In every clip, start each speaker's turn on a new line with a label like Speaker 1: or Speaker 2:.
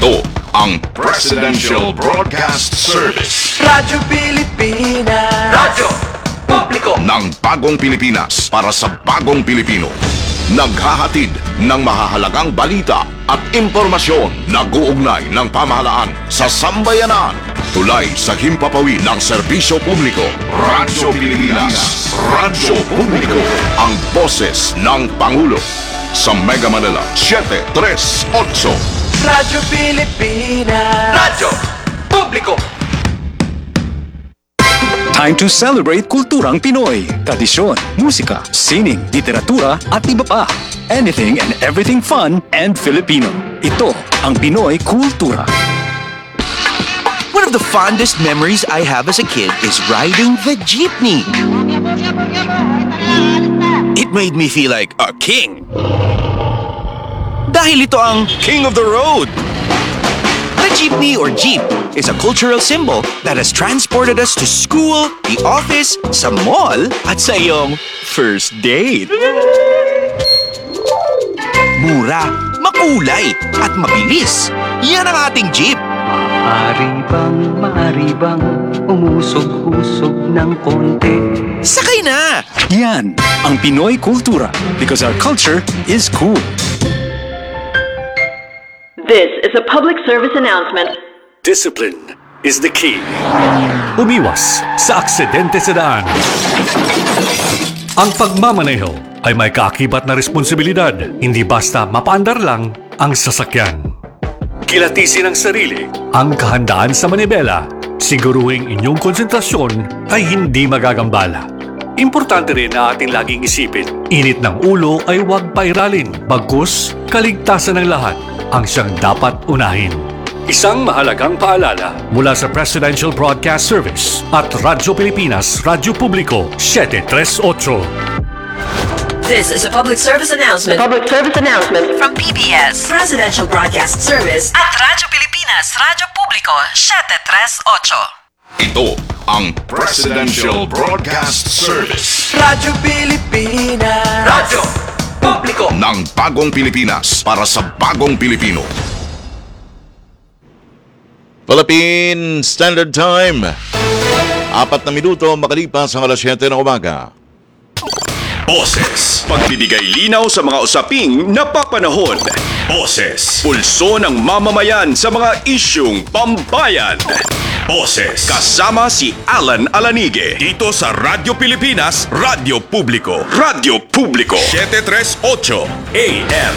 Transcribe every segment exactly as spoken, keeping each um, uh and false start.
Speaker 1: Ito ang Presidential Broadcast Service.
Speaker 2: Radyo Pilipinas. Radyo Publiko
Speaker 1: Ng bagong Pilipinas para sa bagong Pilipino. Naghahatid ng mahahalagang balita at impormasyon na guugnay ng pamahalaan sa sambayanan. Tulay sa himpapawid ng serbisyo publiko. Radyo Pilipinas. Radyo Publiko. Ang boses ng Pangulo. Sa Mega Manila, seven three eight.
Speaker 2: Radyo Pilipinas. Radyo Publiko.
Speaker 3: Time to celebrate kulturang Pinoy. Tradisyon, musika, sining, literatura at iba pa. Anything and everything fun and Filipino. Ito ang Pinoy Kultura.
Speaker 4: One of the fondest memories I have as a kid is riding the jeepney. It made me feel like a king. Dahil ito ang King of the Road. The jeepney or jeep is a cultural symbol that has transported us to school, the office, sa mall, at sa iyong first date. Mura, makulay, at mabilis. Yan ang ating jeep.
Speaker 5: Maaari bang, maaari bang umusog-usog ng konti?
Speaker 4: Sakay na!
Speaker 3: Yan ang Pinoy Kultura because our culture is cool.
Speaker 6: This is a public service announcement.
Speaker 7: Discipline is the key. Umiwas sa aksidente sa daan. Ang pagmamaneho ay may kaakibat na responsibilidad, hindi basta mapaandar lang ang sasakyan. Kilatisin ang sarili, ang kahandaan sa manibela, siguruhing inyong konsentrasyon ay hindi magagambala. Importante rin na ating laging isipin, init ng ulo ay huwag pairalin, bagkus kaligtasan ng lahat ang siyang dapat unahin. Isang mahalagang paalala mula sa Presidential Broadcast Service at Radyo Pilipinas, Radyo Publiko, seven three eight.
Speaker 8: This is a public service announcement.
Speaker 6: Public service announcement
Speaker 8: From P B S, Presidential Broadcast Service at Radyo Pilipinas, Radyo Publiko, seven three eight.
Speaker 1: Ito ang Presidential Broadcast Service.
Speaker 2: Radyo Pilipinas. Radyo Publiko
Speaker 1: Ng bagong Pilipinas para sa bagong Pilipino. Philippine Standard Time. Apat na minuto makalipas ang alas siyete ng umaga.
Speaker 9: Boses. Pagbibigay linaw sa mga usaping napapanahon. Boses. Pulso ng mamamayan sa mga isyung pambayan. Boses. Kasama si Alan Alanige. Dito sa Radyo Pilipinas, Radyo Publiko. Radyo Publiko. seven three eight A M.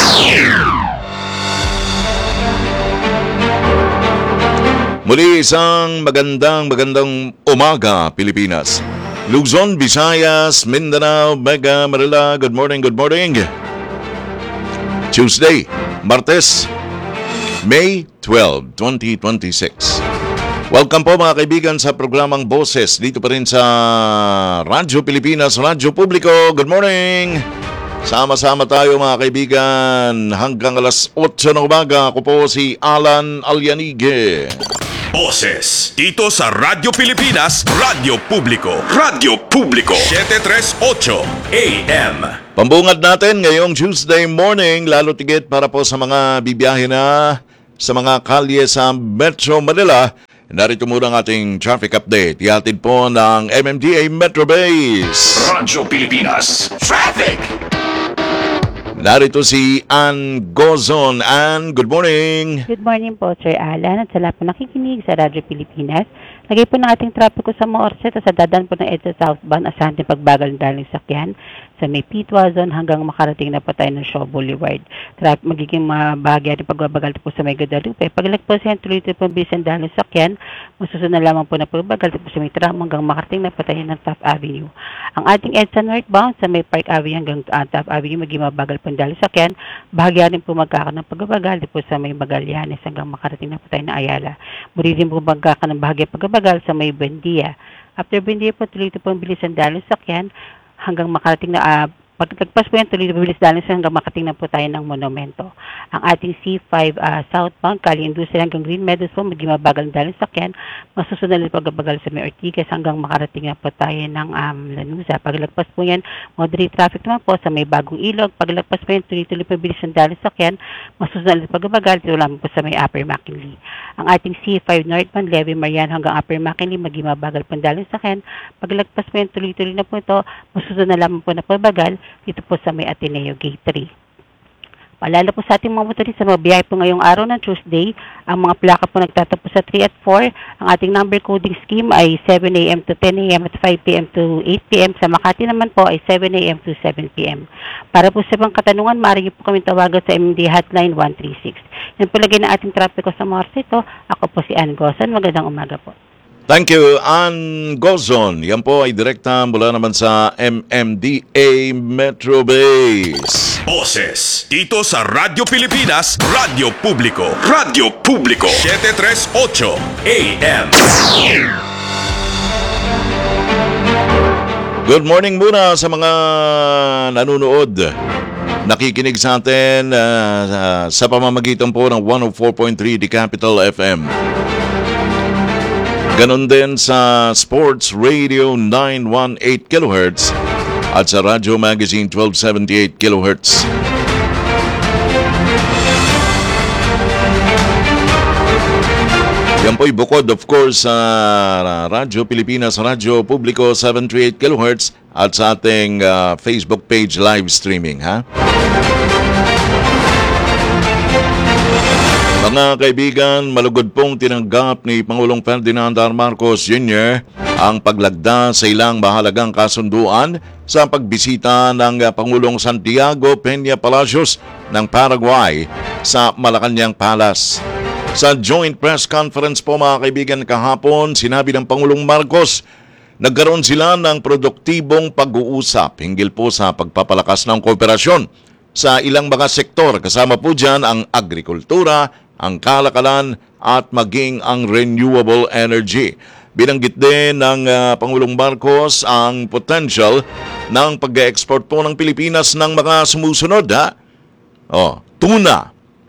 Speaker 1: Muli isang magandang magandang umaga, Pilipinas. Luzon, Visayas, Mindanao, Mega Manila, good morning, good morning. Tuesday, Martes, May twelfth, twenty twenty-six. Welcome po mga kaibigan sa programang Boses dito pa rin sa Radyo Pilipinas, Radyo Publiko. Good morning! Sama-sama tayo mga kaibigan hanggang alas eight ng umaga. Ako po si Alan Alyanige.
Speaker 9: Boses. Dito sa Radyo Pilipinas, Radyo Publiko. Radyo Publiko. seven three eight A M.
Speaker 1: Pambungad natin ngayong Tuesday morning, lalo tigit para po sa mga bibiyahe na sa mga kalye sa Metro Manila. Narito muna ang ating traffic update. Ihatid po ng M M D A Metro Base.
Speaker 9: Radyo Pilipinas. Traffic!
Speaker 1: Narito si Ann Gozon. Ann, good morning.
Speaker 10: Good morning po, Sir Alan, at sa lahat po nakikinig sa Radyo Pilipinas. Lagay po ng ating trapiko sa Moorset at sa dadan po ng EDSA Southbound, asahan din pagbagal ng daling sakyan sa may Pitwa Zone hanggang makarating na po tayo ng Shaw Boulevard. Traffic magiging mabahagya rin pagbabagal po sa may Guadalupe. Paglag po sa tuloy-tuloy po bilis ang daling sakyan, masusunod na lamang po na pagbabagal po sa may tramo hanggang makarating na po tayo ng Taft Avenue. Ang ating EDSA northbound sa may Park Avenue hanggang uh, Taft Avenue magiging mabagal po ang daling sakyan. Bahagya rin po magkakaroon ng pagbabagal po sa may Magallanes hanggang makarating na po tayo ng Ayala. Muli din po magkakaroon ng bahagya pagbabagal sa may Buendia. After Buendia po, tuloy ito po ang bilis ang daling sakyan hanggang makarating na uh, Pagtagpas po yan, tuloy na bibilis dalan sa hanggang makatingnan po tayo ng monumento. Ang ating C five uh, southbound, Kali Industrial hanggang Green Meadows po, maging mabagal na dalan sa sakyan. Masusunod na pagbabagal sa May Ortigas hanggang makarating na po tayo ng um, Lanuza. Paglagpas po yan, moderate traffic naman po sa May Bagong Ilog. Paglagpas po yan, tuloy-tuloy pa bilis ng dalan sa sakyan. Masusunod na pagbabagal, dito lang po sa May Upper McKinley. Ang ating C five northbound, Levy Marian hanggang Upper McKinley, maging mabagal po ang dalan sa sakyan. Paglagpas po yan, tuloy-tuloy na po ito. Masusunod na lamang po na pagbagal dito po sa May Ateneo Gate three. Paalala po sa ating mga motorista, mabiyahe po ngayong araw ng Tuesday. Ang mga plaka po nagtatapos sa three at four. Ang ating number coding scheme ay seven a m to ten a m at five p m to eight p m Sa Makati naman po ay seven a m to seven p m Para po sa ibang katanungan, maaari niyo po kami tawagan sa M M D Hotline one three six. Yan po lagay na ating trapiko sa mga oras ito. Ako po si Ann Gozan. Magandang umaga po.
Speaker 11: Thank you, Ann Gozon. Yan po ay direkta mula naman sa M M D A Metro Base.
Speaker 9: Boses dito sa Radyo Pilipinas, Radyo Publiko. Radyo Publiko seven thirty-eight A M.
Speaker 11: Good morning muna sa mga nanonood. Nakikinig sa atin uh, sa pamamagitan po ng one oh four point three The Capital F M. Ganon din sa Sports Radio nine eighteen kilohertz at sa Radyo Magazine twelve seventy-eight kilohertz. Yan po'y bukod of course sa Radyo Pilipinas, Radyo Publiko seven thirty-eight kilohertz at sa ating uh, Facebook page live streaming, ha? Mga kaibigan, malugod pong tinanggap ni Pangulong Ferdinand R. Marcos Junior ang paglagda sa ilang mahalagang kasunduan sa pagbisita ng Pangulong Santiago Peña Palacios ng Paraguay sa Malacanang Palace. Sa joint press conference po mga kaibigan kahapon, sinabi ng Pangulong Marcos, nagkaroon sila ng produktibong pag-uusap hinggil po sa pagpapalakas ng kooperasyon sa ilang mga sektor, kasama po dyan ang agrikultura, ang kalakalan at maging ang renewable energy. Binanggit din ng uh, Pangulong Marcos ang potential ng pag-export po ng Pilipinas ng mga sumusunod, ha? Oh, tuna,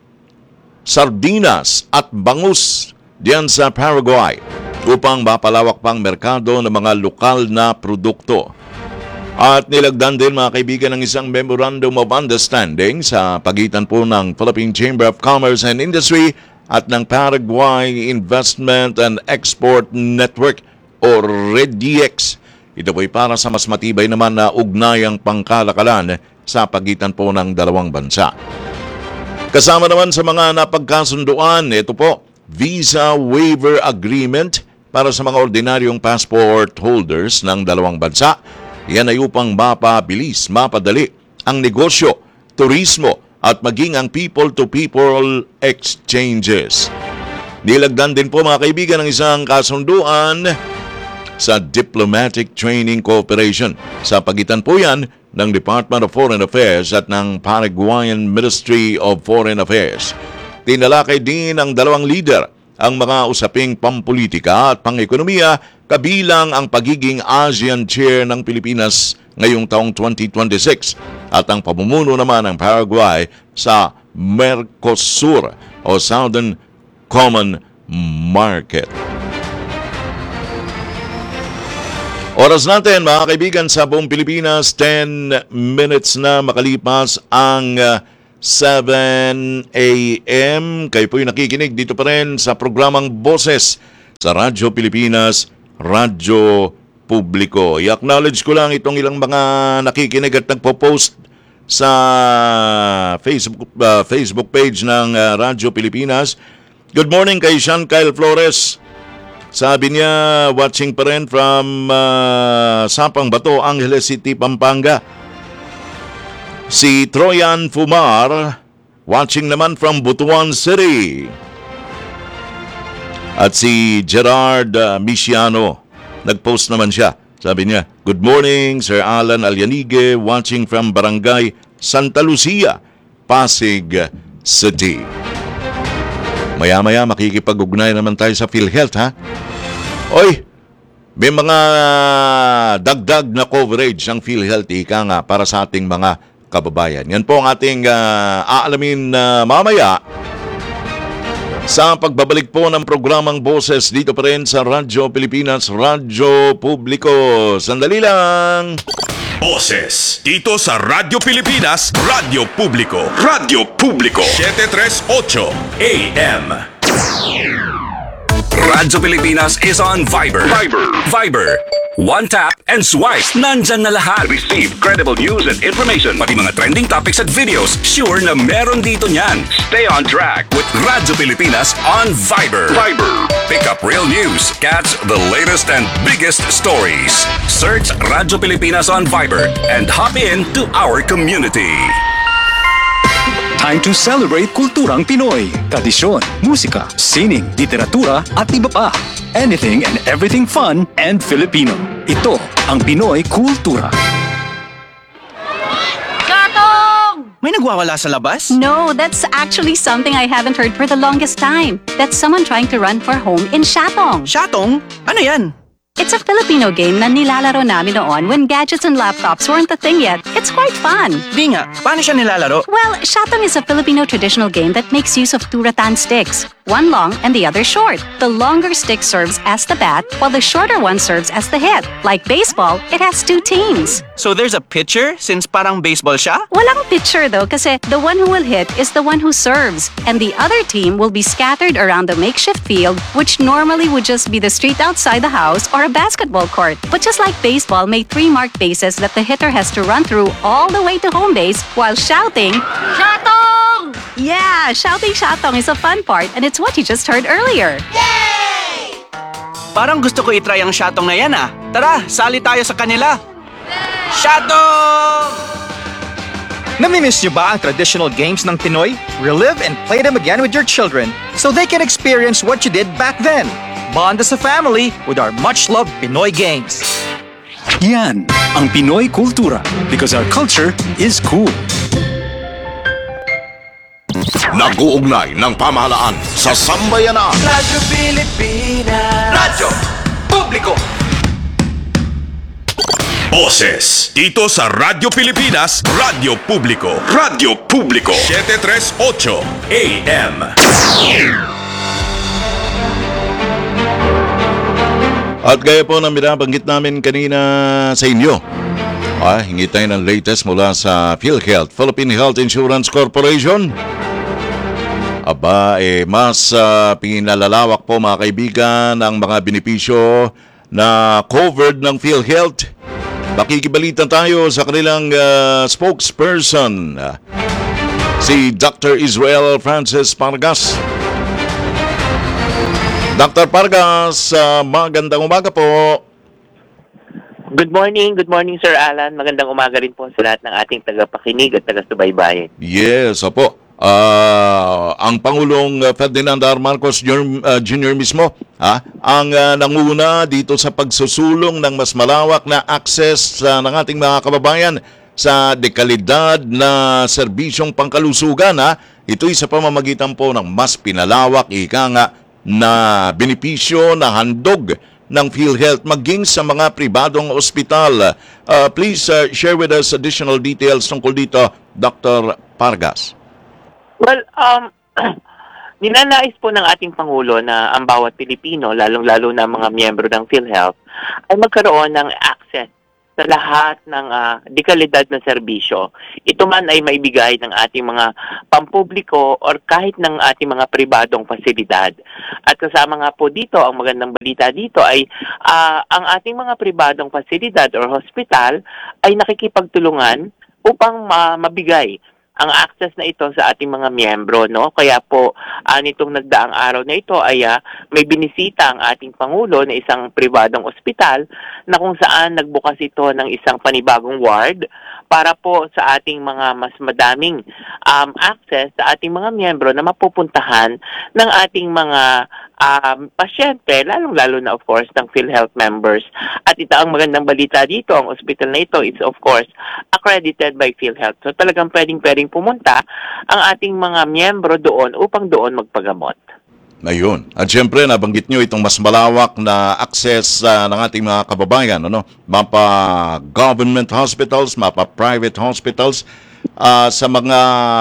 Speaker 11: sardinas at bangus diyan sa Paraguay upang mapalawak pang merkado ng mga lokal na produkto. At nilagdan din mga kaibigan ng isang Memorandum of Understanding sa pagitan po ng Philippine Chamber of Commerce and Industry at ng Paraguay Investment and Export Network o REDIEX. Ito po'y para sa mas matibay naman na ugnayang pangkalakalan sa pagitan po ng dalawang bansa. Kasama naman sa mga napagkasunduan, ito po, Visa Waiver Agreement para sa mga ordinaryong passport holders ng dalawang bansa. Yan ay upang mapabilis, mapadali ang negosyo, turismo at maging ang people-to-people exchanges. Nilagdan din po mga kaibigan ng isang kasunduan sa Diplomatic Training Cooperation. Sa pagitan po yan ng Department of Foreign Affairs at ng Paraguayan Ministry of Foreign Affairs. Tinalakay din ng dalawang leader ang mga usaping pampolitika at pang-ekonomiya kabilang ang pagiging ASEAN Chair ng Pilipinas ngayong taong twenty twenty-six at ang pamumuno naman ng Paraguay sa Mercosur o Southern Common Market. Oras natin mga kaibigan sa buong Pilipinas, ten minutes na makalipas ang uh, seven a m Kayo po'y nakikinig dito pa rin sa programang Boses sa Radyo Pilipinas, Radyo Publiko. I-acknowledge ko lang itong ilang mga nakikinig at nagpo-post sa Facebook uh, Facebook page ng uh, Radyo Pilipinas. Good morning kay Sean Kyle Flores. Sabi niya, watching pa rin from uh, Sapang Bato, Angeles City, Pampanga. Si Troyan Fumar, watching naman from Butuan City. At si Gerard uh, Misiano, nag-post naman siya. Sabi niya, good morning, Sir Alan Alyanige, watching from Barangay Santa Lucia, Pasig City. Maya-maya makikipag-ugnay naman tayo sa PhilHealth, ha? Oy, may mga dagdag na coverage ng PhilHealth ika nga para sa ating mga kababayan. Yan po ang ating uh, aalamin uh, mamaya sa pagbabalik po ng programang Boses dito pa rin sa Radyo Pilipinas, Radyo Publiko. Sandali lang!
Speaker 9: Boses dito sa Radyo Pilipinas, Radyo Publiko. Radyo Publiko seven thirty-eight A M.
Speaker 12: Radyo Pilipinas is on Viber. Viber. Viber. One tap and swipe. Nandyan na lahat. Receive credible news and information. Pati mga trending topics at videos. Sure na meron dito niyan. Stay on track with Radyo Pilipinas on Viber. Viber. Pick up real news. Catch the latest and biggest stories. Search Radyo Pilipinas on Viber and hop in to our community.
Speaker 3: Time to celebrate kulturang Pinoy. Tradisyon, musika, sining, literatura at iba pa. Anything and everything fun and Filipino. Ito ang Pinoy Kultura.
Speaker 4: Gatong! May nagwawala sa labas?
Speaker 13: No, that's actually something I haven't heard for the longest time. That's someone trying to run for home in Shatong.
Speaker 4: Shatong? Ano yan?
Speaker 13: It's a Filipino game na nilalaro namin noon when gadgets and laptops weren't a thing yet. It's quite fun.
Speaker 4: Di nga, paano siya nilalaro?
Speaker 13: Well, Shatong is a Filipino traditional game that makes use of two rattan sticks. One long and the other short. The longer stick serves as the bat, while the shorter one serves as the hit. Like baseball, it has two teams.
Speaker 4: So there's a pitcher since parang baseball siya?
Speaker 13: Walang pitcher though kasi the one who will hit is the one who serves. And the other team will be scattered around the makeshift field, which normally would just be the street outside the house or a basketball court. But just like baseball made three marked bases that the hitter has to run through all the way to home base while shouting, Shatong! Yeah, shouting Shatong is a fun part and it's what you just heard earlier.
Speaker 4: Yay! Parang gusto ko itry ang Shatong na yan ah. Tara, sali tayo sa kanila. Shatong!
Speaker 14: Namimiss niyo ba ang traditional games ng Pinoy? Relive and play them again with your children so they can experience what you did back then. Bond as a family with our much-loved Pinoy games.
Speaker 3: Yan ang Pinoy Kultura because our culture is cool.
Speaker 1: Nag-uugnay ng pamahalaan sa sambayanan.
Speaker 2: Radyo Pilipinas. Radyo Publiko.
Speaker 9: Boses dito sa Radyo Pilipinas, Radyo Publiko. Radyo Publiko seven thirty-eight A M.
Speaker 11: At gaya po ng binabanggit namin kanina sa inyo, ah, hingi tayo ng latest mula sa PhilHealth, Philippine Health Insurance Corporation. Aba, eh, mas uh, pinalalawak po mga kaibigan ang mga benepisyo na covered ng PhilHealth. Makikibalita tayo sa kanilang uh, spokesperson, uh, si Doctor Israel Francis Pargas. Doctor Pargas, uh, magandang umaga po.
Speaker 15: Good morning, good morning Sir Alan. Magandang umaga rin po sa lahat ng ating tagapakinig at taga-subaybayan.
Speaker 11: Yes, opo. Uh, ang Pangulong Ferdinand R. Marcos Junior, uh, Junior mismo ha, ang uh, nanguna dito sa pagsusulong ng mas malawak na access uh, ng ating mga kababayan sa dekalidad na serbisyong pangkalusugan. Ha. Ito'y sa pamamagitan po ng mas pinalawak, ika nga, na benepisyo na handog ng PhilHealth maging sa mga pribadong ospital. Uh, please uh, share with us additional details tungkol dito, Doctor Pargas.
Speaker 15: Well, um, ninanais po ng ating Pangulo na ang bawat Pilipino, lalong-lalo na mga miyembro ng PhilHealth, ay magkaroon ng access sa lahat ng uh, dekalidad na serbisyo. Ito man ay maibigay ng ating mga pampubliko or kahit ng ating mga pribadong pasilidad. At kasama nga po dito, ang magandang balita dito ay uh, ang ating mga pribadong pasilidad or hospital ay nakikipagtulungan upang uh, mabigay ang access na ito sa ating mga miyembro, no? Kaya po, uh, nitong nagdaang araw na ito ay uh, may binisita ang ating Pangulo na isang pribadong ospital na kung saan nagbukas ito ng isang panibagong ward para po sa ating mga mas madaming um, access sa ating mga miyembro na mapupuntahan ng ating mga um, pasyente, lalong-lalo na of course ng PhilHealth members. At ito ang magandang balita dito, ang ospital na ito is of course accredited by PhilHealth. So talagang pwedeng-pwedeng pumunta ang ating mga miyembro doon upang doon magpagamot.
Speaker 11: Ayun. At syempre, nabanggit nyo itong mas malawak na access uh, ng ating mga kababayan. Ano? Mapa government hospitals, mapa private hospitals, uh, sa mga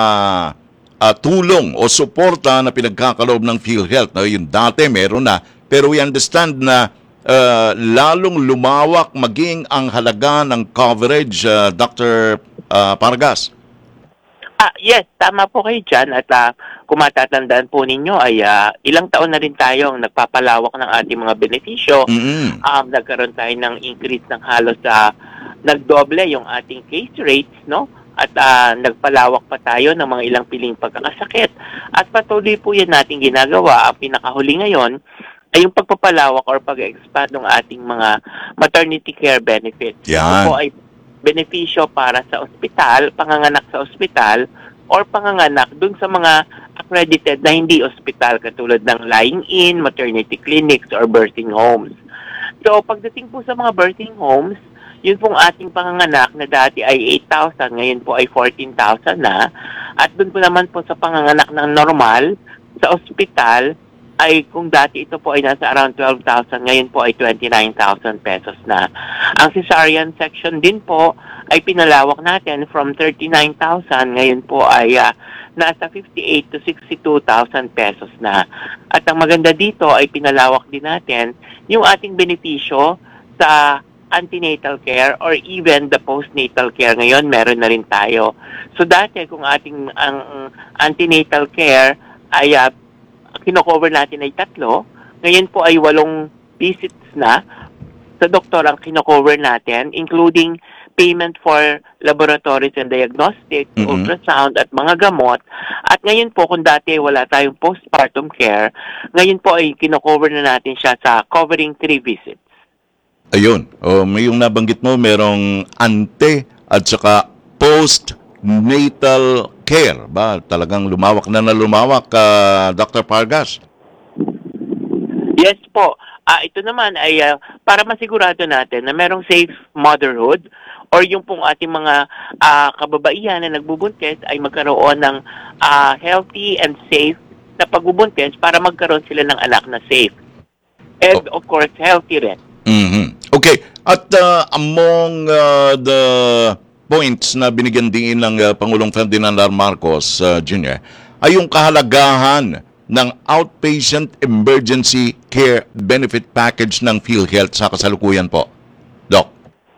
Speaker 11: uh, tulong o suporta na pinagkakaloob ng PhilHealth. No? Yung dati meron na. Pero we understand na uh, lalong lumawak maging ang halaga ng coverage, uh, Doctor Uh, Pargas.
Speaker 15: Ah, yes, tama po kayo dyan. At uh, kung matatandaan po ninyo ay uh, ilang taon na rin tayong nagpapalawak ng ating mga benepisyo.
Speaker 11: Mm-hmm.
Speaker 15: Um, nagkaroon tayo ng increase ng halos sa uh, nagdoble yung ating case rates, no? At uh, nagpalawak pa tayo ng mga ilang piling pagkakasakit. At patuloy po yan natin ginagawa. Ang pinakahuli ngayon ay yung pagpapalawak or pag-expand ng ating mga maternity care benefits.
Speaker 11: Yan.
Speaker 15: Ito po ay benepisyo para sa ospital, panganganak sa ospital, or panganganak dun sa mga accredited na hindi ospital katulad ng lying-in, maternity clinics, or birthing homes. So, pagdating po sa mga birthing homes, yun pong ating panganganak na dati ay eight thousand, ngayon po ay fourteen thousand na. At dun po naman po sa panganganak ng normal, sa ospital, ay kung dati ito po ay nasa around twelve thousand, ngayon po ay twenty-nine thousand pesos na. Ang cesarean section din po ay pinalawak natin from thirty-nine thousand, ngayon po ay uh, nasa fifty-eight to sixty-two thousand pesos na. At ang maganda dito ay pinalawak din natin yung ating benepisyo sa antenatal care or even the postnatal care. Ngayon meron na rin tayo. So dati kung ating ang antenatal care ay uh, kino-cover natin ay tatlo, ngayon po ay walong visits na sa doktor ang kino-cover natin, including payment for laboratories and diagnostics, mm-hmm. ultrasound at mga gamot. At ngayon po, kung dati wala tayong postpartum care, ngayon po ay kino-cover na natin siya sa covering three visits.
Speaker 11: Ayun. O, may yung nabanggit mo, merong ante at saka post-natal care. Ba? Talagang lumawak na na lumawak, uh, Doctor Pargas.
Speaker 15: Yes po. Ah, ito naman ay uh, para masigurado natin na merong safe motherhood or yung pong ating mga uh, kababaihan na nagbubuntis ay magkaroon ng uh, healthy and safe na pagbubuntis para magkaroon sila ng anak na safe. And oh. of course, healthy rin.
Speaker 11: Mm-hmm. Okay. At uh, among uh, the points na binigyan din ng uh, Pangulong Ferdinand R. Marcos uh, Junior ay yung kahalagahan ng outpatient emergency care benefit package ng PhilHealth sa kasalukuyan po. Doc.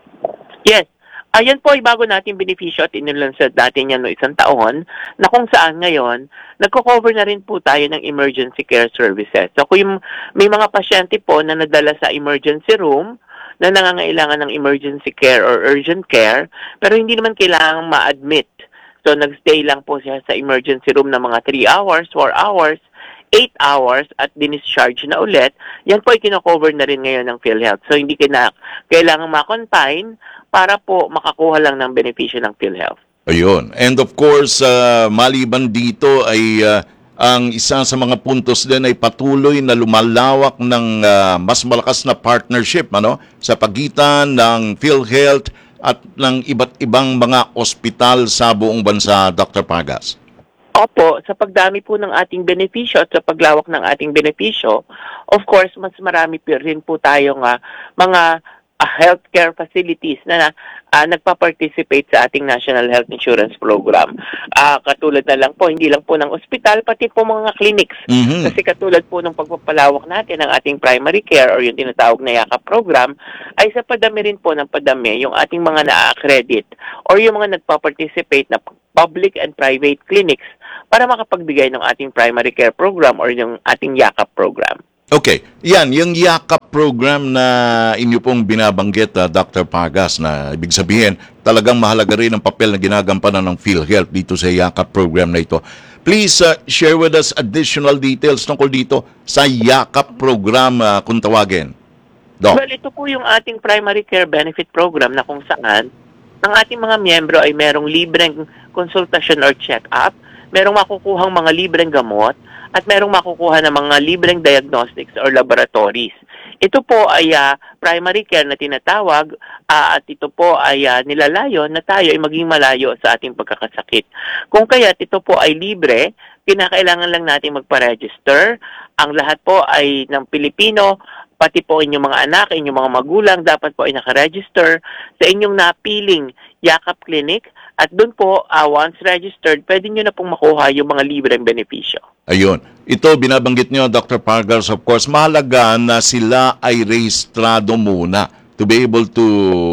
Speaker 15: Yes. Ayan po ay bago natin benepisyo at inilunsad natin yan no isang taon na kung saan ngayon, nagko-cover na rin po tayo ng emergency care services. So kung may mga pasyente po na nadala sa emergency room na nangangailangan ng emergency care or urgent care, pero hindi naman kailangang ma-admit. So nagstay lang po siya sa emergency room ng mga three hours, four hours, eight hours at dinischarge na ulit, yan po ay kino-cover na rin ngayon ng PhilHealth. So hindi kina, kailangan ma-confine para po makakuha lang ng benepisyo ng PhilHealth.
Speaker 11: Ayun. And of course, uh, maliban dito ay uh, ang isa sa mga puntos din ay patuloy na lumalawak ng uh, mas malakas na partnership ano, sa pagitan ng PhilHealth at ng iba't ibang mga ospital sa buong bansa, Doctor Pargas.
Speaker 15: Opo, sa pagdami po ng ating benepisyo at sa paglawak ng ating benepisyo, of course, mas marami po rin po tayong uh, mga uh, healthcare facilities na uh, nagpa-participate sa ating National Health Insurance Program. Uh, katulad na lang po, hindi lang po ng ospital, pati po mga clinics. Mm-hmm. Kasi katulad po ng pagpapalawak natin ng ating primary care or yung tinatawag na YAKAP program, ay sa padami rin po ng padami yung ating mga na-accredit or yung mga nagpa-participate na public and private clinics para makapagbigay ng ating primary care program or yung ating YAKAP program.
Speaker 11: Okay. Yan, yung YAKAP program na inyo pong binabanggit, uh, Doctor Pargas, na ibig sabihin, talagang mahalaga rin ang papel na ginagampanan ng PhilHealth dito sa YAKAP program na ito. Please uh, share with us additional details tungkol dito sa YAKAP program uh, kung tawagin. Doc.
Speaker 15: Well, ito po yung ating primary care benefit program na kung saan ang ating mga miyembro ay merong libreng konsultasyon or check-up, merong makukuhang mga libreng gamot, at merong makukuha ng mga libreng diagnostics or laboratories. Ito po ay ah, primary care na tinatawag ah, at ito po ay ah, nilalayo na tayo ay maging malayo sa ating pagkakasakit. Kung kaya't ito po ay libre, kinakailangan lang natin magpa-register. Ang lahat po ay ng Pilipino, pati po inyong mga anak, inyong mga magulang, dapat po ay nakaregister sa inyong napiling Yakap Clinic. At doon po, uh, once registered, pwede nyo na pong makuha yung mga libreng benepisyo.
Speaker 11: Ayun. Ito, binabanggit nyo, Doctor Pargas, of course, mahalaga na sila ay rehistrado muna to be able to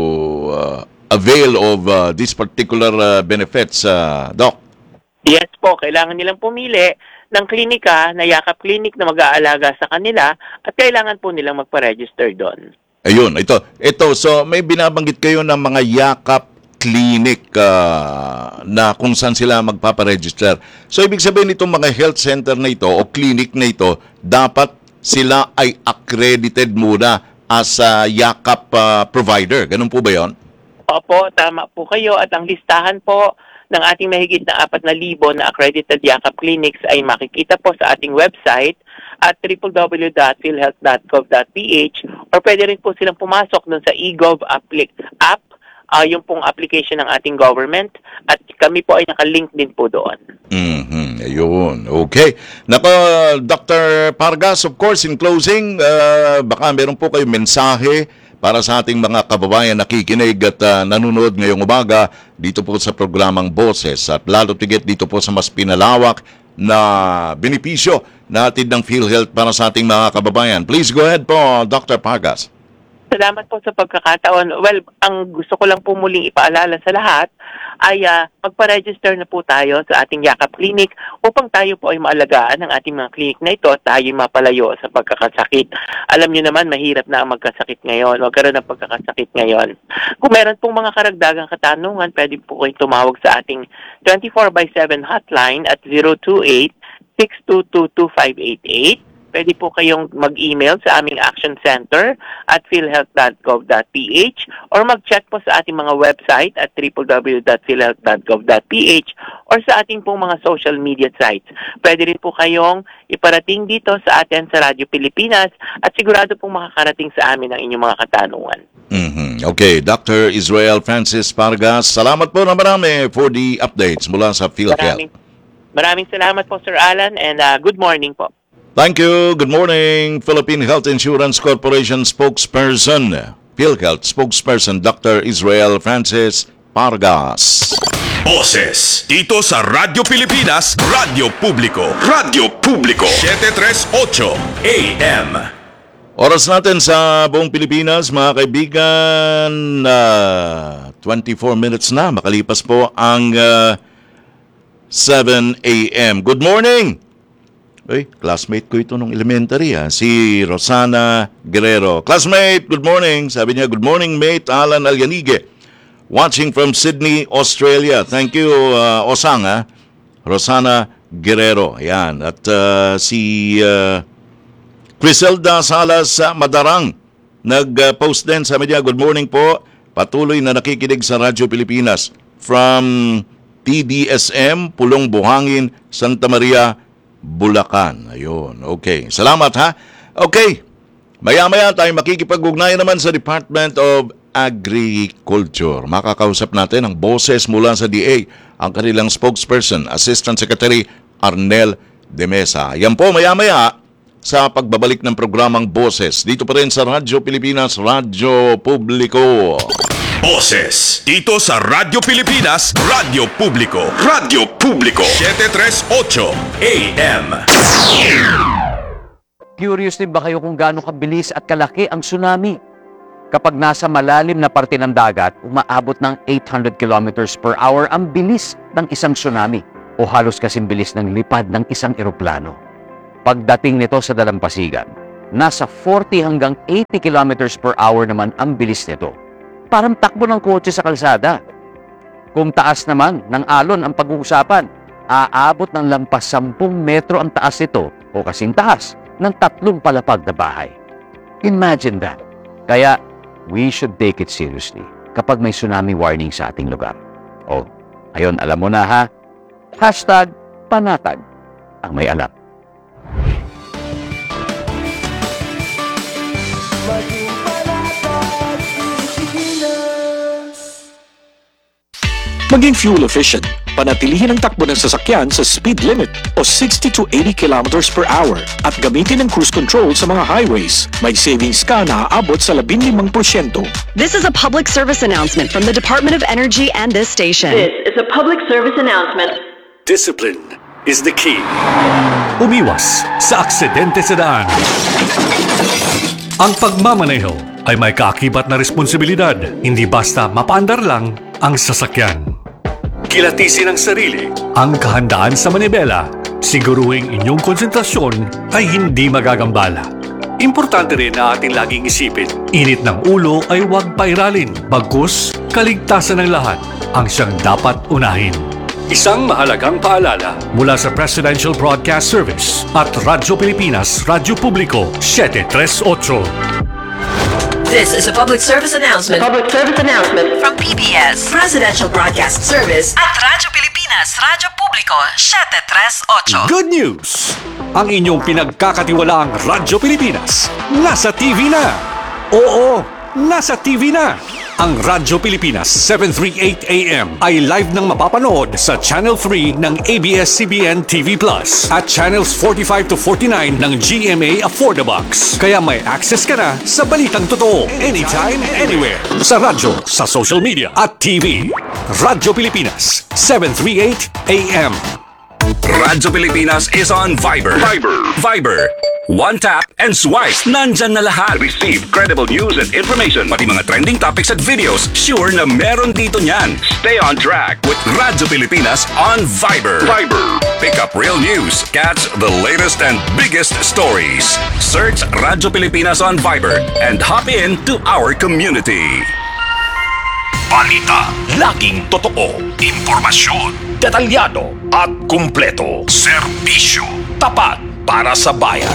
Speaker 11: uh, avail of uh, these particular uh, benefits, uh, Doc.
Speaker 15: Yes po, kailangan nilang pumili ng klinika na Yakap Clinic na mag-aalaga sa kanila at kailangan po nilang magpa-register doon.
Speaker 11: Ayun, ito. Ito, so may binabanggit kayo ng mga Yakap Clinic uh, na kung saan sila magpaparegister. So, ibig sabihin itong mga health center na ito o clinic na ito, dapat sila ay accredited muna as a Yakap uh, provider. Ganun po ba yun?
Speaker 15: Opo, tama po kayo. At ang listahan po ng ating mahigit na apat na libo na accredited Yakap clinics ay makikita po sa ating website at w w w dot philhealth dot gov dot p h or pwede rin po silang pumasok dun sa eGov app, uh, yung pong application ng ating government at kami po ay nakalink din po doon.
Speaker 11: Mm-hmm. Ayun. Okay. Nako, Doctor Pargas, of course, in closing, uh, baka meron po kayong mensahe para sa ating mga kababayan nakikinig at uh, nanonood ngayong umaga dito po sa programang Boses at lalo tigit dito po sa mas pinalawak na benepisyo natin ng PhilHealth para sa ating mga kababayan. Please go ahead po, Doctor Pargas.
Speaker 15: Salamat po sa pagkakataon. Well, ang gusto ko lang po muling ipaalala sa lahat ay uh, magpa-register na po tayo sa ating Yakap Clinic upang tayo po ay maalagaan ng ating mga clinic na ito at tayo mapalayo sa pagkakasakit. Alam nyo naman, mahirap na ang magkasakit ngayon. Magkaroon ng pagkakasakit ngayon. Kung meron pong mga karagdagang katanungan, pwede po kayong tumawag sa ating twenty-four by seven hotline at zero two eight, six two two, two five eight eight. Pwede po kayong mag-email sa aming Action Center at philhealth dot gov dot p h or mag-check po sa ating mga website at w w w dot philhealth dot gov dot p h or sa ating pong mga social media sites. Pwede rin po kayong iparating dito sa atin sa Radyo Pilipinas at sigurado pong makakarating sa amin ang inyong mga katanungan.
Speaker 11: Mm-hmm. Okay, Doctor Israel Francis Pargas, salamat po na marami for the updates mula sa PhilHealth.
Speaker 15: Maraming, maraming salamat po, Sir Alan, and uh, good morning po.
Speaker 11: Thank you. Good morning, Philippine Health Insurance Corporation spokesperson, PhilHealth spokesperson, Doctor Israel Francis Pargas.
Speaker 9: Boses dito sa Radyo Pilipinas, Radyo Publiko, Radyo Publiko, seven thirty-eight A M.
Speaker 11: Oras natin sa buong Pilipinas, mga kaibigan, uh, twenty-four minutes na, makalipas po ang uh, seven A M. Good morning! Uy, classmate ko ito nung elementary, ha? Si Rosana Guerrero. Classmate, good morning. Sabi niya, good morning, mate Alan Alyanige. Watching from Sydney, Australia. Thank you, uh, Osang, ha? Rosana Guerrero. Ayan. At uh, si uh, Criselda Salas uh, Madarang. Nag-post din. Sabi niya, good morning po. Patuloy na nakikinig sa Radyo Pilipinas. From T D S M, Pulong Buhangin, Santa Maria, Bulacan. Ayun. Okay. Salamat, ha? Okay. Maya-maya tayo makikipag-ugnayan naman sa Department of Agriculture. Makakausap natin ang boses mula sa D A, ang kanilang spokesperson, Assistant Secretary Arnel De Mesa. Yan po, maya-maya sa pagbabalik ng programang Boses. Dito pa rin sa Radyo Pilipinas, Radyo Publiko.
Speaker 9: Boses dito sa Radyo Pilipinas, Radyo Publiko, Radyo Publiko, seven thirty-eight A M.
Speaker 16: Curious din ba kayo kung gaano kabilis at kalaki ang tsunami? Kapag nasa malalim na parte ng dagat, umaabot ng eight hundred kilometers per hour ang bilis ng isang tsunami o halos kasing bilis ng lipad ng isang eroplano. Pagdating nito sa dalampasigan, nasa forty hanggang eighty kilometers per hour naman ang bilis nito. Parang takbo ng kotse sa kalsada. Kung taas naman ng alon ang pag-uusapan, aabot ng lampas sampung metro ang taas nito o kasing taas ng tatlong palapag na bahay. Imagine that. Kaya, we should take it seriously kapag may tsunami warning sa ating lugar. O, ayun, alam mo na ha? Hashtag panatag ang may alam.
Speaker 3: Maging fuel efficient. Panatilihin ang takbo ng sasakyan sa speed limit o sixty to eighty kilometers per hour at gamitin ang cruise control sa mga highways. May savings ka na aabot sa labinlimang porsyento.
Speaker 17: This is a public service announcement from the Department of Energy and this station.
Speaker 6: This is a public service announcement.
Speaker 7: Discipline is the key. Umiwas sa aksidente sa daan. Ang pagmamaneho ay may kaakibat na responsibilidad, hindi basta mapaandar lang ang sasakyan. Kilatisin ang sarili, ang kahandaan sa manibela, siguruhing inyong konsentrasyon ay hindi magagambala. Importante rin na ating laging isipin, init ng ulo ay huwag pairalin, bagkus kaligtasan ng lahat ang siyang dapat unahin. Isang mahalagang paalala mula sa Presidential Broadcast Service at Radyo Pilipinas, Radyo Publiko, seven thirty-eight.
Speaker 8: This is a public service announcement.
Speaker 6: Public service announcement
Speaker 8: From P B S, Presidential Broadcast Service at Radyo Pilipinas, Radyo Publiko, seven thirty-eight.
Speaker 7: Good news! Ang inyong pinagkakatiwalaang Radyo Pilipinas, nasa T V na! Oo, nasa T V na! Ang Radyo Pilipinas seven thirty-eight A M ay live nang mapapanood sa Channel three ng A B S C B N T V Plus at Channels forty-five to forty-nine ng G M A Affordabox. Kaya may access ka na sa balitang totoo anytime, anywhere. Sa radyo, sa social media at T V. Radyo Pilipinas seven thirty-eight A M.
Speaker 12: Radyo Pilipinas is on Viber. Viber. Viber. One tap and swipe. Nandyan na lahat. Receive credible news and information. Pati mga trending topics at videos. Sure na meron dito niyan. Stay on track with Radyo Pilipinas on Viber. Viber. Pick up real news. Catch the latest and biggest stories. Search Radyo Pilipinas on Viber and hop in to our community.
Speaker 9: Balita, laging totoo, impormasyon, detalyado at kumpleto. Serbisyo, tapat para sa bayan.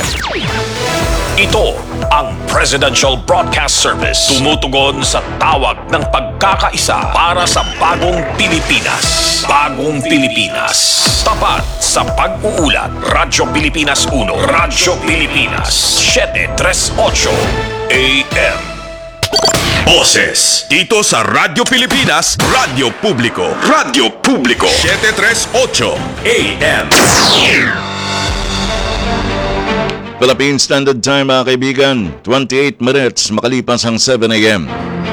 Speaker 9: Ito ang Presidential Broadcast Service. Tumutugon sa tawag ng pagkakaisa para sa bagong Pilipinas. Bagong Pilipinas. Tapat sa pag-uulat. Radyo Pilipinas one. Radyo Pilipinas seven thirty-eight A M. Boses dito sa Radyo Pilipinas, Radyo Publiko. Radyo Publiko seven thirty-eight A M.
Speaker 11: Philippine Standard Time mga kaibigan, twenty-eight minutes makalipas ang seven A M.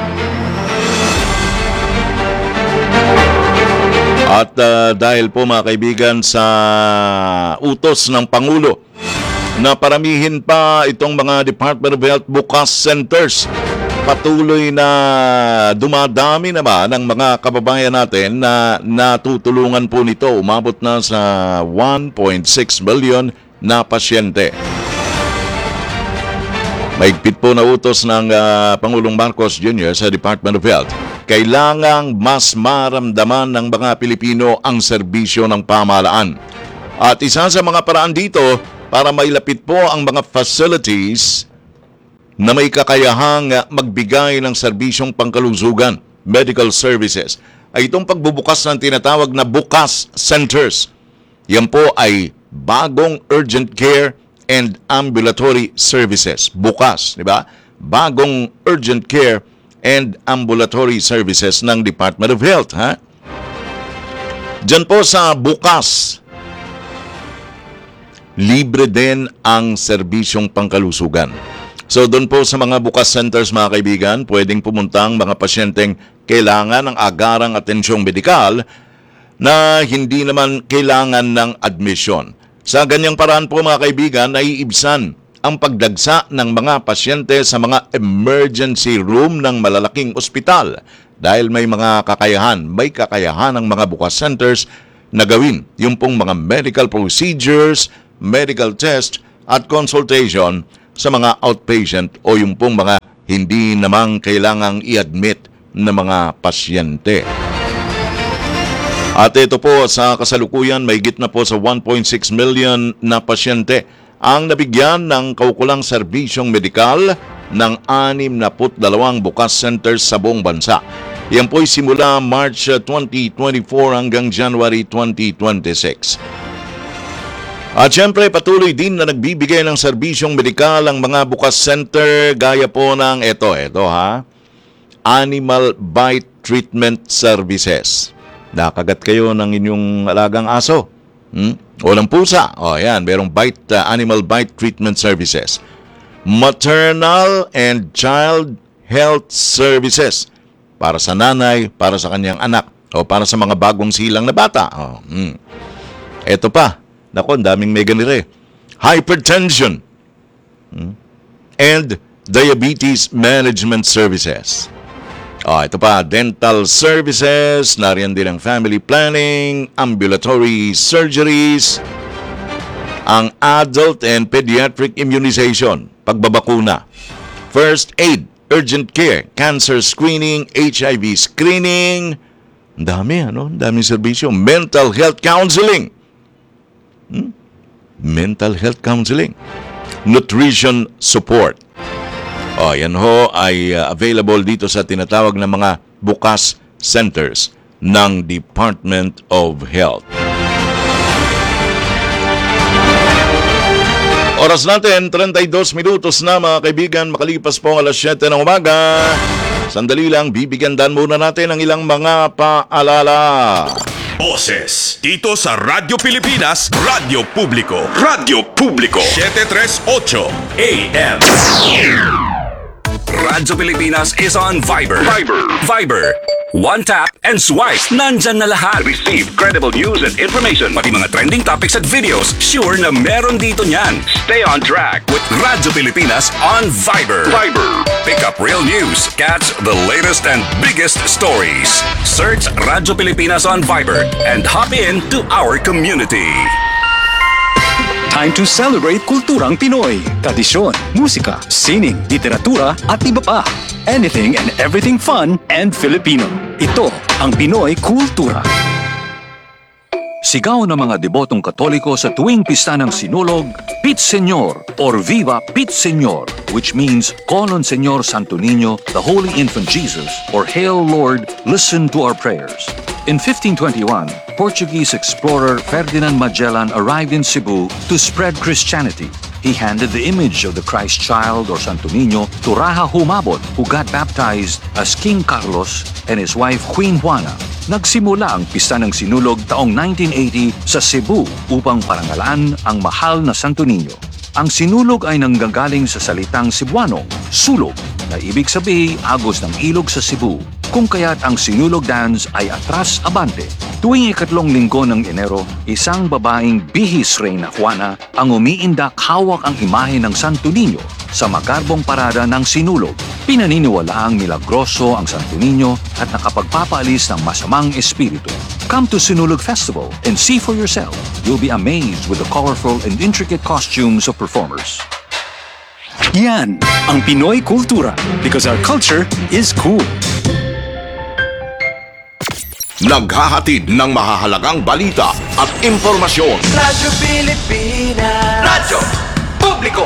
Speaker 11: At uh, dahil po mga kaibigan sa utos ng Pangulo na paramihin pa itong mga Department of Health bukas centers, patuloy na dumadami naman ang mga kababayan natin na natutulungan po nito. Umabot na sa one point six million na pasyente. Mahigpit po na utos ng uh, Pangulong Marcos Junior sa Department of Health. Kailangang mas maramdaman ng mga Pilipino ang serbisyo ng pamahalaan. At isa sa mga paraan dito para mailapit po ang mga facilities na may kakayahang magbigay ng serbisyong pangkalusugan, medical services, ay itong pagbubukas ng tinatawag na bukas centers. Yan po ay bagong urgent care and ambulatory services. Bukas, di ba? Bagong urgent care and ambulatory services ng Department of Health, ha? Diyan po sa bukas, libre din ang serbisyong pangkalusugan. So doon po sa mga bukas centers mga kaibigan, pwedeng pumuntang mga pasyenteng kailangan ng agarang atensyong medikal na hindi naman kailangan ng admission. Sa ganyang paraan po mga kaibigan, naiibsan ang pagdagsa ng mga pasyente sa mga emergency room ng malalaking ospital dahil may mga kakayahan, may kakayahan ng mga bukas centers na gawin yung pong mga medical procedures, medical test at consultation sa mga outpatient o yung pong mga hindi namang kailangang i-admit na mga pasyente. At ito po sa kasalukuyan, may git na po sa one point six million na pasyente ang nabigyan ng kaukulang serbisyong medikal ng anim na dalawang bukas centers sa buong bansa. Yan po'y simula March twenty twenty-four hanggang January twenty twenty-six. At syempre patuloy din na nagbibigay ng serbisyong medikal ang mga bukas center gaya po ng ito, ito ha, Animal Bite Treatment Services. Nakagat kayo ng inyong alagang aso. Hmm? Walang pusa. O, yan. Merong bite, uh, animal bite treatment services. Maternal and child health services. Para sa nanay, para sa kanyang anak. O para sa mga bagong silang na bata. O, hmm. Eto pa. Naku, ang daming may ganire. Hypertension. Hmm? And diabetes management services. Oh, ito pa, dental services, nariyan din ang family planning, ambulatory surgeries, ang adult and pediatric immunization, pagbabakuna, first aid, urgent care, cancer screening, H I V screening, ang dami, ano? Ang daming serbisyo. Mental health counseling. Hmm? Mental health counseling. Nutrition support. O, yan ho ay uh, available dito sa tinatawag na mga bukas centers ng Department of Health. Oras natin, thirty-two minutos na mga kaibigan, makalipas po ang alas siyete ng umaga. Sandali lang, bibigyan dan muna natin ang ilang mga paalala.
Speaker 9: Boses dito sa Radyo Pilipinas, Radyo Publiko. Radyo Publiko seven thirty-eight A M.
Speaker 12: Radyo Pilipinas is on Viber. Viber. Viber. One tap and swipe. Nandyan na lahat. Receive credible news and information. Pati mga trending topics at videos. Sure na meron dito niyan. Stay on track with Radyo Pilipinas on Viber. Viber. Pick up real news. Catch the latest and biggest stories. Search Radyo Pilipinas on Viber and hop in to our community.
Speaker 3: Time to celebrate kulturang Pinoy. Tradisyon, musika, sining, literatura at iba pa. Anything and everything fun and Filipino. Ito ang Pinoy Kultura.
Speaker 18: Sigaw ng mga debotong Katoliko sa tuwing pista ng Sinulog, Pit Señor or Viva Pit Señor, which means Call on Señor Santo Niño, the Holy Infant Jesus, or Hail Lord, listen to our prayers. In fifteen twenty-one, Portuguese explorer Ferdinand Magellan arrived in Cebu to spread Christianity. He handed the image of the Christ child or Santo Niño to Raja Humabon, who got baptized as King Carlos and his wife Queen Juana. Nagsimula ang pista ng Sinulog taong nineteen eighty sa Cebu upang parangalaan ang mahal na Santo Niño. Ang Sinulog ay nanggagaling sa salitang Cebuano, sulog, na ibig sabihin agos ng ilog sa Cebu, kung kaya't ang Sinulog dance ay atras abante. Tuwing ikatlong linggo ng Enero, isang babaeng bihis Reyna Juana ang umiindak hawak ang imahe ng Santo Niño sa magarbong parada ng Sinulog. Pinaniniwalaang milagroso ang Santo Niño at nakapagpapaalis ng masamang espiritu. Come to Sinulog Festival and see for yourself. You'll be amazed with the colorful and intricate costumes of performers.
Speaker 3: Yan ang Pinoy Kultura because our culture is cool.
Speaker 1: Naghahatid ng mahahalagang balita at impormasyon.
Speaker 2: Radyo Pilipinas. Radyo Publiko.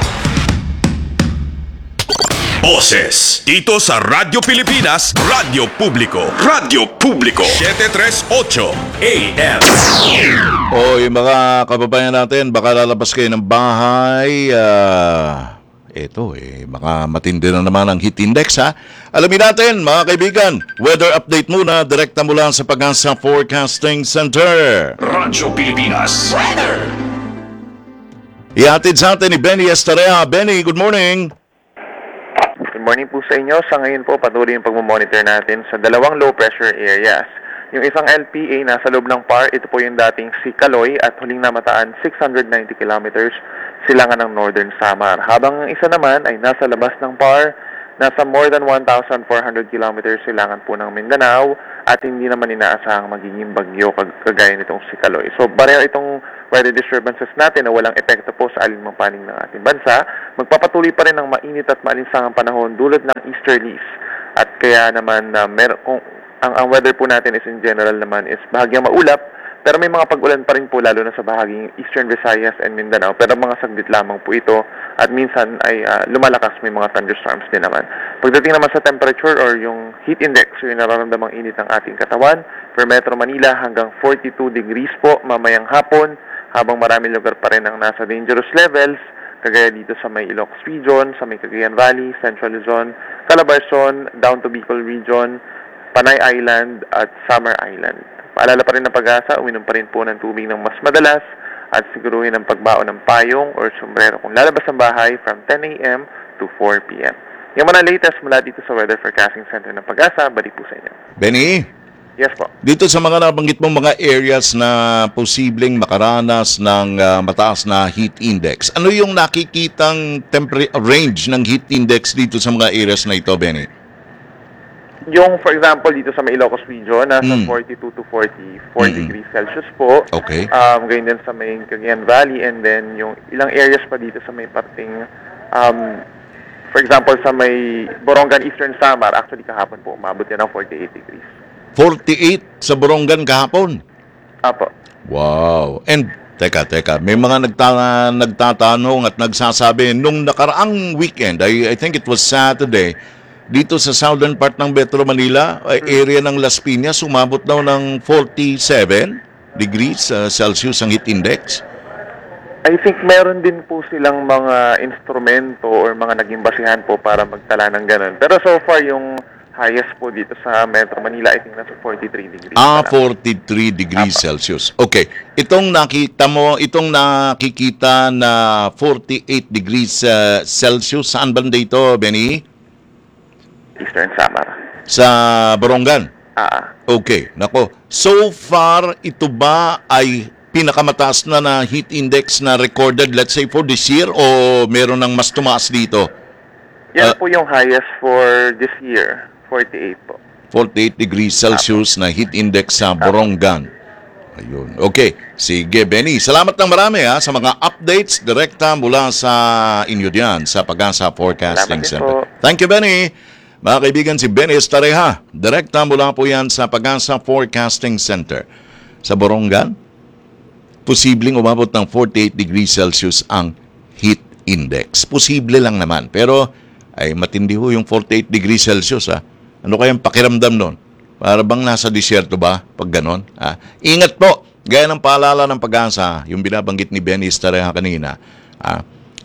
Speaker 9: Boses dito sa Radyo Pilipinas, Radyo Publiko. Radyo Publiko seven thirty-eight A M.
Speaker 11: O, yung mga kababayan natin, baka lalabas kayo ng bahay. Uh, ito eh, baka matindi na naman ang heat index ha. Alamin natin mga kaibigan, weather update muna, direkta mula sa Pag-asa Forecasting Center.
Speaker 12: Radyo Pilipinas. Weather.
Speaker 11: Ihatid sa atin ni Benny Estarea. Benny, good morning.
Speaker 19: Good morning po sa inyo. Sa ngayon po, patuloy yung pagmamonitor natin sa dalawang low pressure areas. Yung isang L P A nasa loob ng P A R, ito po yung dating si Caloy at huling namataan six hundred ninety kilometers silangan ng Northern Samar. Habang ang isa naman ay nasa labas ng P A R, nasa more than one thousand four hundred kilometers silangan po ng Mindanao at hindi naman inaasahang magiging bagyo kagaya nitong si Caloy. So, pareho itong weather disturbances natin na walang epekto po sa alinmang panig ng ating bansa. Magpapatuloy pa rin ng mainit at maalinsangang panahon dulot ng easterlies. At kaya naman, uh, mer- kung, ang, ang weather po natin is in general naman is bahagyang maulap, pero may mga pag-ulan pa rin po lalo na sa bahaging Eastern Visayas and Mindanao. Pero mga saglit lamang po ito at minsan ay uh, lumalakas, may mga thunderstorms din naman. Pagdating naman sa temperature or yung heat index, yung nararamdamang init ng ating katawan, for Metro Manila hanggang forty-two degrees po mamayang hapon, habang maraming lugar pa rin ang nasa dangerous levels, kagaya dito sa may Ilocos Region, sa may Cagayan Valley, Central Luzon, Calabarzon, down to Bicol Region, Panay Island at Samar Island. Paalala pa rin ng Pag-asa, uminom pa rin po ng tubig ng mas madalas at siguruhin ang pagbaon ng payong or sombrero kung lalabas ng bahay from ten a.m. to four p.m. Yung mga latest mula dito sa Weather Forecasting Center ng Pag-asa, balik po sa inyo.
Speaker 11: Benny?
Speaker 19: Yes po.
Speaker 11: Dito sa mga nabanggit mong mga areas na posibleng makaranas ng uh, mataas na heat index, ano yung nakikitang temperature range ng heat index dito sa mga areas na ito, Benny?
Speaker 19: Yung, for example, dito sa Ilocos region, nasa
Speaker 11: Mm.
Speaker 19: forty-two to forty-four degrees Celsius po.
Speaker 11: Okay.
Speaker 19: Um, ganyan din sa may Cagayan Valley, and then yung ilang areas pa dito sa may parting, um, for example, sa may Borongan, Eastern Samar, actually kahapon po, umabot yan ng forty-eight degrees.
Speaker 11: forty-eight sa Borongan kahapon?
Speaker 19: Apo.
Speaker 11: Wow. And, teka, teka, may mga nagta nagtatanong at nagsasabi, nung nakaraang weekend, I, I think it was Saturday, dito sa southern part ng Metro Manila, area ng Las Piñas, umabot daw ng forty-seven degrees uh, Celsius ang heat index.
Speaker 19: I think meron din po silang mga instrumento or mga naging basihan po para magtala ng ganun. Pero so far, yung highest po dito sa Metro Manila, I think nasa forty-three degrees.
Speaker 11: Ah, forty-three degrees Celsius. Okay. Itong nakita mo, itong nakikita na forty-eight degrees uh, Celsius, saan banda ito, Benny?
Speaker 19: Eastern Samar.
Speaker 11: Sa Borongan?
Speaker 19: Ah.
Speaker 11: Okay. Nako. So far, ito ba ay pinakamataas na na heat index na recorded, let's say, for this year, o meron ng mas tumaas dito?
Speaker 19: Yan
Speaker 11: Uh,
Speaker 19: po yung highest for this year, forty-eight po.
Speaker 11: forty-eight degrees Celsius na heat index sa Borongan. Ayun. Okay. Sige, Benny. Salamat ng marami ha, sa mga updates direkta mula sa inyo diyan sa Pag-asa Forecasting Center. Thank you, Benny. Mga kaibigan, si Benny Estareja, direkta mula po yan sa Pag-asa Forecasting Center. Sa Borongan, posibleng umabot ng forty-eight degrees Celsius ang heat index. Posible lang naman. Pero, ay matindi ho yung forty-eight degrees Celsius ha. Ano kayang pakiramdam nun? Para bang nasa disyerto ba? Pag ganon? Ha? Ingat po! Gaya ng paalala ng Pag-asa, yung binabanggit ni Benny Estareja kanina, ha?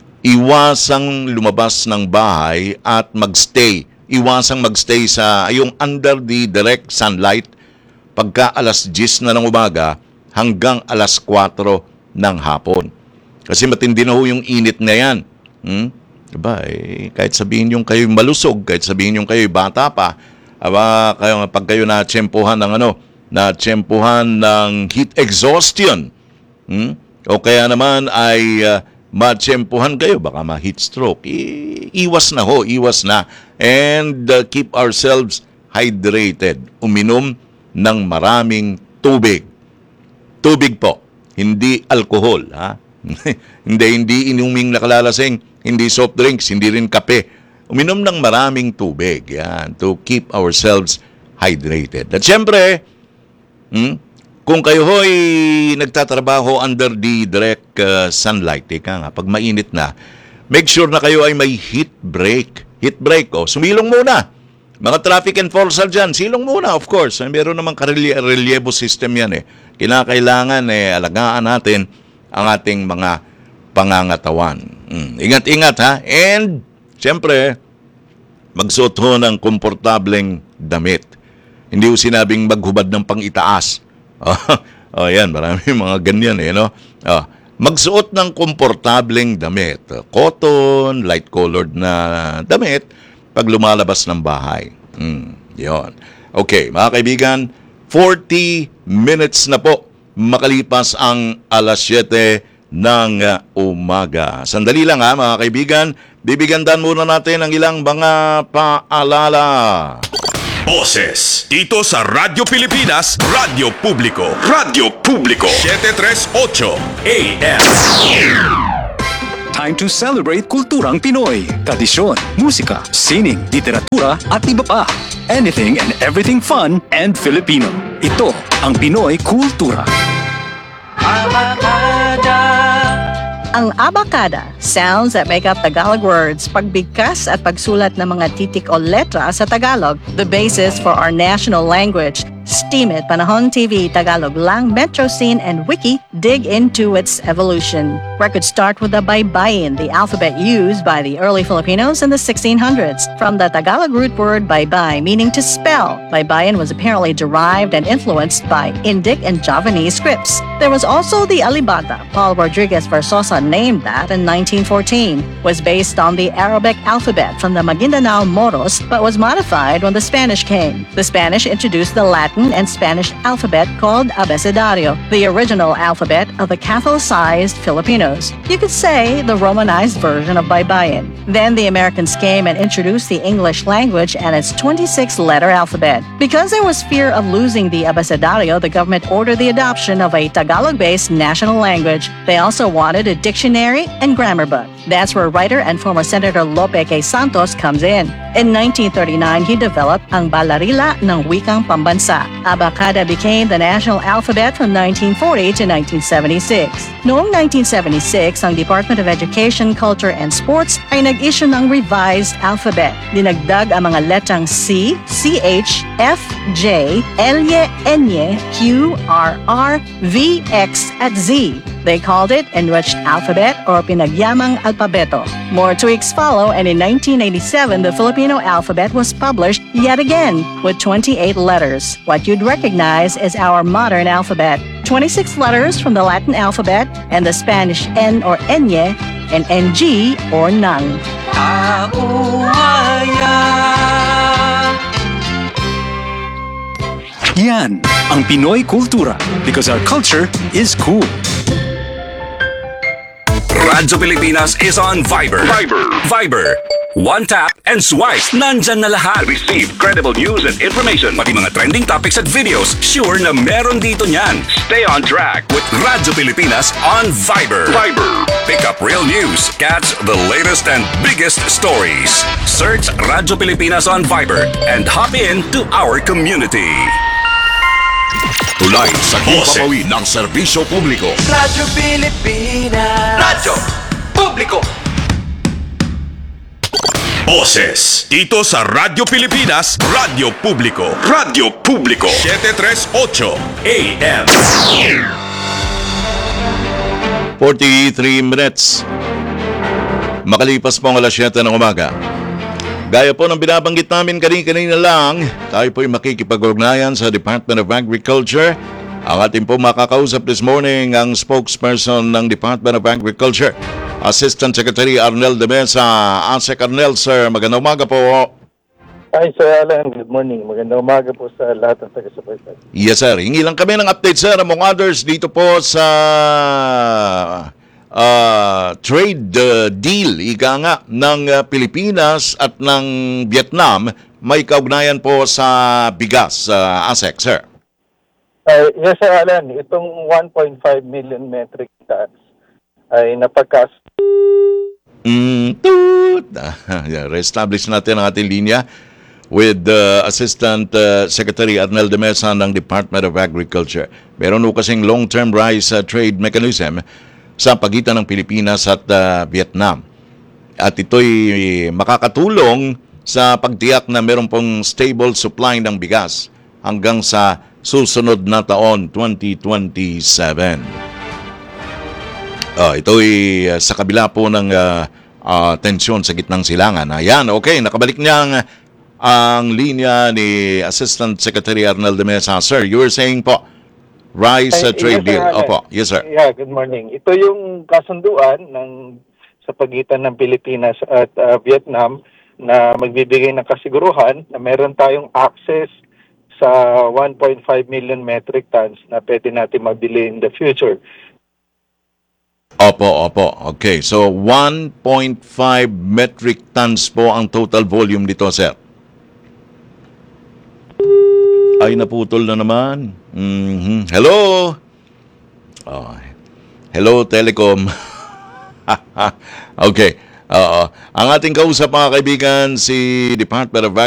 Speaker 11: Iwasang lumabas ng bahay at magstay. Iwasang magstay sa yung under the direct sunlight pagka alas diyes na ng umaga hanggang alas kwatro ng hapon. Kasi matindi na ho yung init na yan. Hmm? Diba? Eh, kahit sabihin yung kayo malusog, kahit sabihin yung kayo bata pa, aba, kayo, pag kayo na-tsempuhan ng ano, na-tsempuhan ng heat exhaustion, hmm? o kaya naman ay uh, ma-tsempuhan kayo, baka ma-heat stroke, I- iwas na ho, iwas na. And uh, keep ourselves hydrated. Uminom ng maraming tubig. Tubig po, hindi alcohol. Ha? hindi, hindi inuming nakalalasing, hindi soft drinks, hindi rin kape. Uminom ng maraming tubig. Yan, to keep ourselves hydrated. At syempre, hmm, kung kayo ho'y nagtatrabaho under the direct uh, sunlight, ika nga, pag mainit na, make sure na kayo ay may heat break. Heat break, o, sumilong muna. Mga traffic enforcer dyan, silong muna, of course. Meron namang karelyebo system yan eh. Kinakailangan eh, alagaan natin ang ating mga pangangatawan. Mm. Ingat-ingat ha. And, siyempre, magsuot ho ng komportableng damit. Hindi ho sinabing maghubad ng pang-itaas. Oh, yan, marami mga ganyan eh, no? Oh, magsuot ng komportableng damit. Cotton, light-colored na damit pag lumalabas ng bahay. Hmm, yun. Okay, mga kaibigan, forty minutes na po makalipas ang alas siyete ng uh, umaga. Sandali lang ha, mga kaibigan. Bibigyan dan muna natin ang ilang mga paalala.
Speaker 9: Boses dito sa Radyo Pilipinas, Radyo Publiko. Radyo Publiko seven thirty-eight A M.
Speaker 3: Time to celebrate kulturang Pinoy. Tradisyon, musika, sining, literatura at iba pa. Anything and everything fun and Filipino. Ito ang Pinoy Kultura.
Speaker 20: Ang abakada, sounds that make up Tagalog words, pagbigkas at pagsulat ng mga titik o letra sa Tagalog, the basis for our national language. Steam It, Panahon T V, Tagalog Lang, Metro Scene, and Wiki dig into its evolution. Records start with the baybayin, the alphabet used by the early Filipinos in the sixteen hundreds. From the Tagalog root word baybay, meaning to spell, baybayin was apparently derived and influenced by Indic and Javanese scripts. There was also the alibata. Paul Rodriguez Versosa named that in nineteen fourteen. Was based on the Arabic alphabet from the Maguindanao Moros, but was modified when the Spanish came. The Spanish introduced the Latin and Spanish alphabet called abecedario, the original alphabet of the Catholicized Filipinos. You could say the Romanized version of baybayin. Then the Americans came and introduced the English language and its twenty-six letter alphabet. Because there was fear of losing the abecedario, the government ordered the adoption of a Tagalog-based national language. They also wanted a dictionary and grammar book. That's where writer and former Senator Lope K. Santos comes in. In nineteen thirty-nine, he developed ang Balarila ng Wikang Pambansa. Abacada became the national alphabet from nineteen forty to nineteen seventy-six. Noong nineteen seventy-six, ang Department of Education, Culture, and Sports ay nag-issue ng revised alphabet. Dinagdag ang mga letrang C, C H, F, J, L, N, Q, R, R, V, X, at Z. They called it Enriched Alphabet or Pinagyamang Alpabeto. More tweaks follow, and in nineteen eighty-seven, the Filipino alphabet was published yet again with twenty-eight letters. What you'd recognize is our modern alphabet. twenty-six letters from the Latin alphabet and the Spanish N or Enye and N G or Nang.
Speaker 3: Yan ang Pinoy Kultura because our culture is cool.
Speaker 12: Radyo Pilipinas is on Viber. Viber. Viber. One tap and swipe. Nandyan na lahat. Receive credible news and information. Pati mga trending topics at videos. Sure na meron dito niyan. Stay on track with Radyo Pilipinas on Viber. Viber. Pick up real news. Catch the latest and biggest stories. Search Radyo Pilipinas on Viber and hop in to our community.
Speaker 1: Tulay sa himpapawid ng serbisyo publiko.
Speaker 2: Radyo Pilipinas. Radyo Publiko.
Speaker 9: Boses dito sa Radyo Pilipinas, Radyo Publiko. Radyo Publiko. seven thirty-eight A M.
Speaker 11: forty-three minutes. Makalipas po ang alas siyete ng umaga. Gaya po ng binabanggit namin kanina-kanina lang, tayo po'y makikipag-ugnayan sa Department of Agriculture. Ang ating po makakausap this morning ang spokesperson ng Department of Agriculture, Assistant Secretary Arnel de Mesa. Asek Arnel, sir, magandang umaga po.
Speaker 21: Hi, Sir Alan. Good morning. Magandang umaga po sa lahat ng taga-subaybay.
Speaker 11: Yes, sir. Hingi lang kami ng update, sir, among others, dito po sa Uh, trade uh, deal, ika nga, ng uh, Pilipinas at ng Vietnam, may kaugnayan po sa bigas, uh, Asek, sir.
Speaker 21: Uh, yes, Sir Alan. Itong one point five million metric tons ay napagkas...
Speaker 11: Mm, toot! Yeah, re-establish natin ang ating linya with uh, Assistant uh, Secretary Arnel de Mesa ng Department of Agriculture. Meron po kasing long-term rice uh, trade mechanism sa pagitan ng Pilipinas at uh, Vietnam. At ito'y makakatulong sa pagtiyak na meron pong stable supply ng bigas hanggang sa susunod na taon, twenty twenty-seven. Uh, ito'y uh, sa kabila po ng uh, uh, tensyon sa gitnang silangan. Ayan, okay, nakabalik niya ang, ang linya ni Assistant Secretary Arnel de Mesa. Sir, you were saying po, rice uh, trade
Speaker 21: yes,
Speaker 11: deal.
Speaker 21: Sir,
Speaker 11: Opo, yes sir.
Speaker 21: Yeah, good morning. Ito yung kasunduan ng sa pagitan ng Pilipinas at uh, Vietnam na magbibigay ng kasiguruhan na meron tayong access sa one point five million metric tons na pwede natin mabili in the future.
Speaker 11: Opo, opo. Okay, so one point five metric tons po ang total volume dito, sir. Ay, naputol na naman. Mm-hmm. Hello? Oh. Hello, Telecom. Okay. Uh, ang ating kausap, mga kaibigan, si Department of